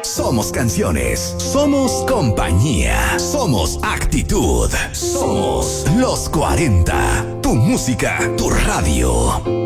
Somos canciones, somos compañía, somos actitud, somos los 40. Tu música, tu radio.